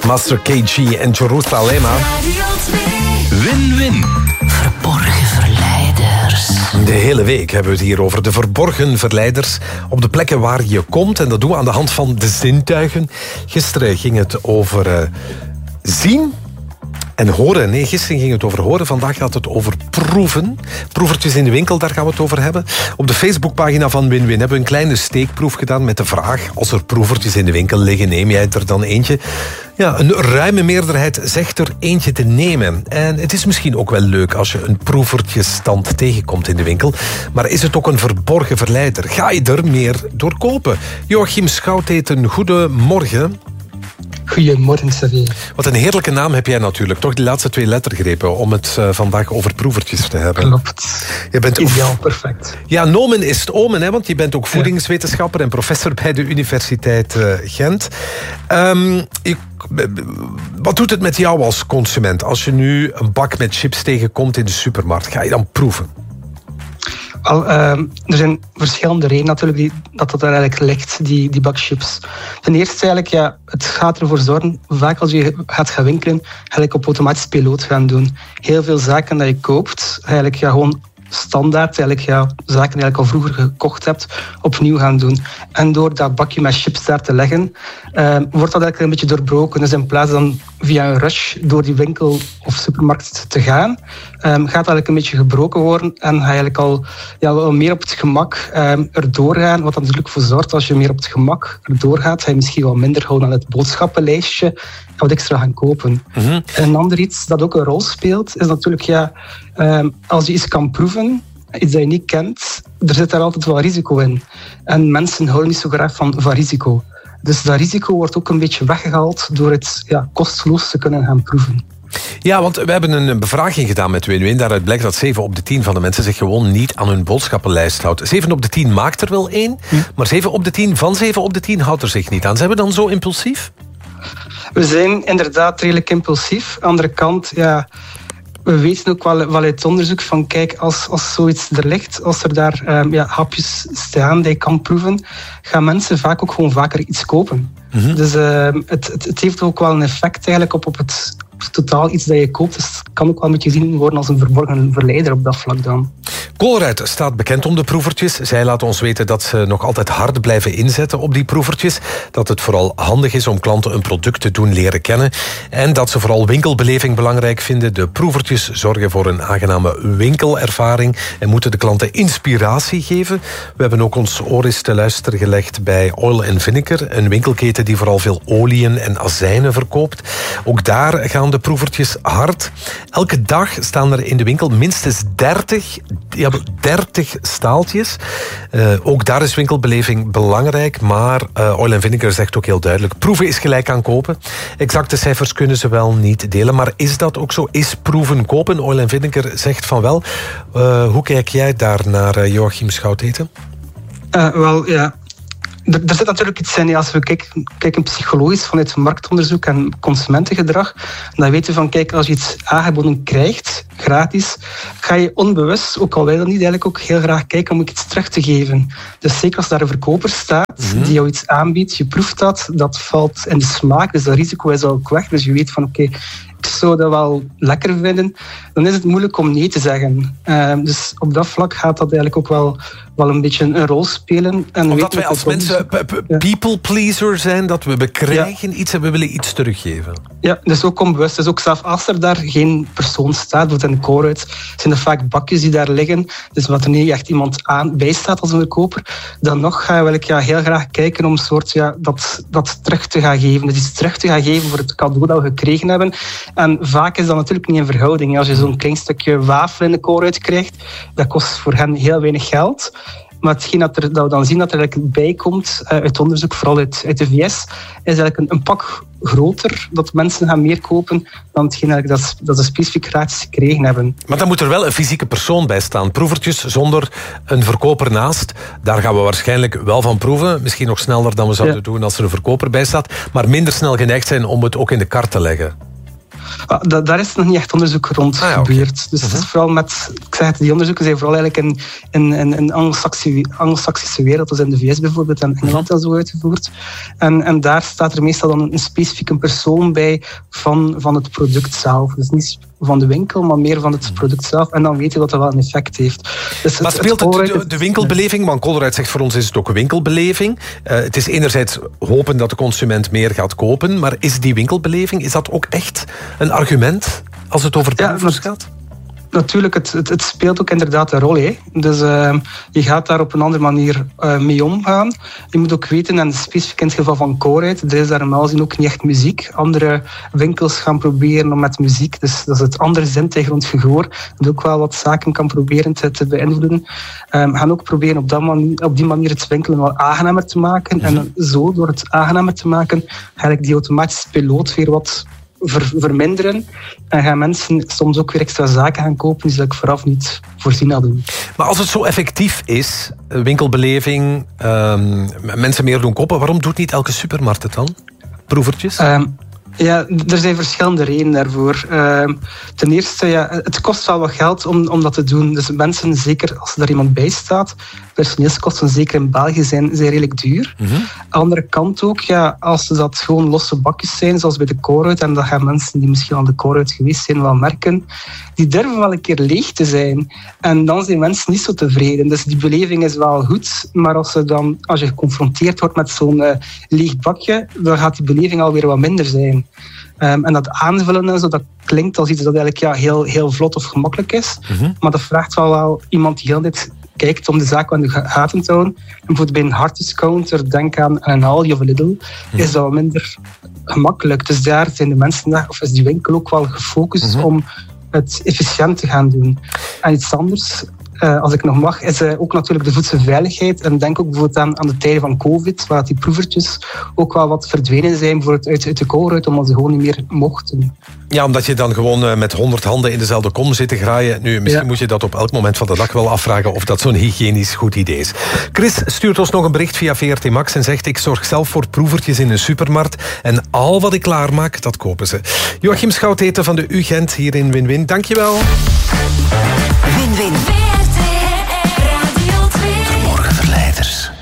Master KG en Jerusalema. Win-win. Verborgen verleiders. De hele week hebben we het hier over de verborgen verleiders op de plekken waar je komt. En dat doen we aan de hand van de zintuigen. Gisteren ging het over zien en horen. Nee, gisteren ging het over horen. Vandaag gaat het over proeven. Proevertjes in de winkel, daar gaan we het over hebben. Op de Facebookpagina van Win-Win hebben we een kleine steekproef gedaan met de vraag: als er proevertjes in de winkel liggen, neem jij er dan eentje? Ja, een ruime meerderheid zegt er eentje te nemen. En het is misschien ook wel leuk als je een proevertjesstand tegenkomt in de winkel. Maar is het ook een verborgen verleider? Ga je er meer door kopen? Joachim Schouteten, goedemorgen. Goedemorgen, Xavier. Wat een heerlijke naam heb jij natuurlijk. Toch die laatste 2 lettergrepen om het vandaag over proevertjes te hebben. Klopt. Je bent ideaal, perfect. Ja, nomen is het omen, hè, want je bent ook voedingswetenschapper en professor bij de Universiteit Gent. Wat doet het met jou als consument als je nu een bak met chips tegenkomt in de supermarkt? Ga je dan proeven? Er zijn verschillende redenen natuurlijk dat er eigenlijk ligt, die bak chips. Ten eerste eigenlijk, het gaat ervoor zorgen, vaak als je gaat gaan winkelen, eigenlijk op automatisch piloot gaan doen. Heel veel zaken dat je koopt, eigenlijk gewoon standaard, zaken al vroeger gekocht hebt, opnieuw gaan doen. En door dat bakje met chips daar te leggen, wordt dat eigenlijk een beetje doorbroken. Dus in plaats van via een rush door die winkel of supermarkt te gaan, gaat dat eigenlijk een beetje gebroken worden en ga je eigenlijk al wel meer op het gemak erdoor gaan. Wat er natuurlijk voor zorgt, als je meer op het gemak erdoor gaat, ga je misschien wel minder houden aan het boodschappenlijstje en wat extra gaan kopen. Mm-hmm. En een ander iets dat ook een rol speelt, is natuurlijk als je iets kan proeven, iets dat je niet kent, er zit daar altijd wel risico in. En mensen houden niet zo graag van risico. Dus dat risico wordt ook een beetje weggehaald door het kosteloos te kunnen gaan proeven. Ja, want we hebben een bevraging gedaan met Win-Win. Daaruit blijkt dat 7 op de 10 van de mensen zich gewoon niet aan hun boodschappenlijst houdt. 7 op de 10 maakt er wel 1, maar 7 op de 10 van 7 op de 10 houdt er zich niet aan. Zijn we dan zo impulsief? We zijn inderdaad redelijk impulsief. Aan de andere kant, we weten ook wel uit onderzoek van, kijk, als zoiets er ligt, als er daar hapjes staan die je kan proeven, gaan mensen vaak ook gewoon vaker iets kopen. Mm-hmm. Dus het heeft ook wel een effect eigenlijk op het totaal iets dat je koopt. Dus het kan ook wel een beetje gezien worden als een verborgen verleider op dat vlak dan. Colruyt staat bekend om de proevertjes. Zij laten ons weten dat ze nog altijd hard blijven inzetten op die proevertjes. Dat het vooral handig is om klanten een product te doen leren kennen. En dat ze vooral winkelbeleving belangrijk vinden. De proevertjes zorgen voor een aangename winkelervaring en moeten de klanten inspiratie geven. We hebben ook ons oor eens te luisteren gelegd bij Oil & Vinegar, een winkelketen die vooral veel oliën en azijnen verkoopt. Ook daar gaan de proevertjes hard. Elke dag staan er in de winkel minstens 30 staaltjes. Ook daar is winkelbeleving belangrijk, maar Oil & Vinegar zegt ook heel duidelijk: proeven is gelijk aan kopen. Exacte cijfers kunnen ze wel niet delen, maar is dat ook zo? Is proeven kopen? Oil & Vinegar zegt van wel. Hoe kijk jij daar naar, Joachim Schouteten? Er zit natuurlijk iets in, als we kijken psychologisch vanuit marktonderzoek en consumentengedrag, dan weten we van, kijk, als je iets aangeboden krijgt, gratis, ga je onbewust, ook al wil je dat niet, eigenlijk ook heel graag kijken om iets terug te geven. Dus zeker als daar een verkoper staat die jou iets aanbiedt, je proeft dat valt in de smaak, dus dat risico is ook weg. Dus je weet van, oké, ik zou dat wel lekker vinden, dan is het moeilijk om nee te zeggen. Dus op dat vlak gaat dat eigenlijk ook wel een beetje een rol spelen. En omdat wij als mensen people pleaser zijn, dat we bekrijgen iets en we willen iets teruggeven. Ja, dus ook onbewust. Dus ook zelf als er daar geen persoon staat, bijvoorbeeld in de Colruyt, zijn er vaak bakjes die daar liggen. Dus wat er niet echt iemand bij staat als een verkoper, dan nog ga je heel graag kijken om een soort dat terug te gaan geven. Dus iets terug te gaan geven voor het cadeau dat we gekregen hebben. En vaak is dat natuurlijk niet in verhouding. Als je zo'n klein stukje wafel in de Colruyt krijgt, dat kost voor hen heel weinig geld. Maar hetgeen dat we dan zien dat er eigenlijk bij komt uit onderzoek, vooral uit de VS, is eigenlijk een pak groter, dat mensen gaan meer kopen dan hetgeen dat ze specifiek gratis gekregen hebben. Maar dan moet er wel een fysieke persoon bij staan. Proevertjes zonder een verkoper naast, daar gaan we waarschijnlijk wel van proeven. Misschien nog sneller dan we zouden doen als er een verkoper bij staat, maar minder snel geneigd zijn om het ook in de kar te leggen. Daar is nog niet echt onderzoek rond gebeurd. Dus het is vooral die onderzoeken zijn vooral eigenlijk in Anglo-Saxische wereld, dus in de VS bijvoorbeeld en Engeland en zo uitgevoerd. En daar staat er meestal dan een specifieke persoon bij van het product zelf. Dus niet van de winkel, maar meer van het product zelf. En dan weet je dat dat wel een effect heeft. Dus maar speelt de winkelbeleving, want Colruyt zegt voor ons is het ook een winkelbeleving. Het is enerzijds hopen dat de consument meer gaat kopen, maar is die winkelbeleving, is dat ook echt een argument als het over proevers gaat? Natuurlijk, het speelt ook inderdaad een rol. Hè. Dus je gaat daar op een andere manier mee omgaan. Je moet ook weten, en specifiek in het geval van Colruyt, er is daar normaal gezien ook niet echt muziek. Andere winkels gaan proberen om met muziek, dus dat is het andere zintuig rond gehoor, dat ook wel wat zaken kan proberen te beïnvloeden. Gaan ook proberen op die manier het winkelen wel aangenamer te maken. En zo, door het aangenamer te maken, eigenlijk die automatische piloot weer wat verminderen. En gaan mensen soms ook weer extra zaken gaan kopen die ze vooraf niet voorzien hadden. Maar als het zo effectief is, winkelbeleving, mensen meer doen kopen, waarom doet niet elke supermarkt het dan? Proevertjes? Ja, er zijn verschillende redenen daarvoor. Ten eerste, het kost wel wat geld om dat te doen. Dus mensen, zeker als er daar iemand bij staat, personeelskosten, zeker in België, zijn redelijk duur. Aan de andere kant ook, als dat gewoon losse bakjes zijn, zoals bij de Colruyt, en dat gaan mensen die misschien aan de Colruyt geweest zijn wel merken, die durven wel een keer leeg te zijn. En dan zijn mensen niet zo tevreden. Dus die beleving is wel goed, maar als je geconfronteerd wordt met zo'n leeg bakje, dan gaat die beleving alweer wat minder zijn. En dat aanvullen en zo, dat klinkt als iets dat eigenlijk heel, heel vlot of gemakkelijk is. Maar dat vraagt wel iemand die heel dit kijkt om de zaak aan de gaten te houden. En bijvoorbeeld bij een harddiscounter, denk aan een Aldi of een Lidl, is dat wat minder gemakkelijk. Dus daar zijn de mensen, of is die winkel ook wel gefocust om het efficiënt te gaan doen. En iets anders, als ik nog mag, is ook natuurlijk de voedselveiligheid. En denk ook bijvoorbeeld aan de tijden van COVID, waar die proevertjes ook wel wat verdwenen zijn, bijvoorbeeld uit de Colruyt, omdat ze gewoon niet meer mochten. Ja, omdat je dan gewoon met 100 handen in dezelfde kom zit te graaien. Nu, misschien moet je dat op elk moment van de dag wel afvragen of dat zo'n hygiënisch goed idee is. Chris stuurt ons nog een bericht via VRT Max en zegt: ik zorg zelf voor proevertjes in een supermarkt en al wat ik klaarmaak, dat kopen ze. Joachim Schouteten van de UGent hier in Win-Win. Dankjewel. Win-Win. Verborgen Verleiders.